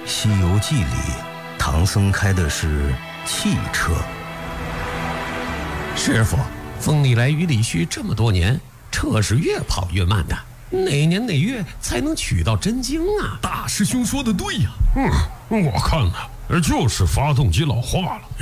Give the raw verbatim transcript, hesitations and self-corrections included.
西游记》里，唐僧开的是汽车。 师傅，风里来雨里去这么多年，车是越跑越慢的，哪年哪月才能取到真经啊？ 大师兄说的对呀、嗯，我看呢，就是发动机老化了。